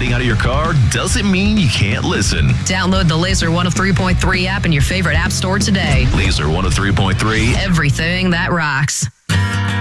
getting out of your car doesn't mean you can't listen. Download the Laser 103.3 app in your favorite app store today. Laser 103.3. Everything that rocks.